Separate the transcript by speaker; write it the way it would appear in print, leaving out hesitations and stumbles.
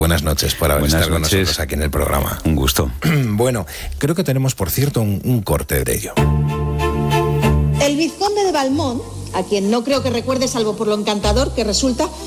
Speaker 1: Buenas noches por haber estado con nosotros aquí en el programa.
Speaker 2: Un gusto.
Speaker 1: Bueno, creo que tenemos, por cierto, un corte de ello.
Speaker 3: El vizconde de Valmont, a quien no creo que recuerde salvo por lo encantador que resulta,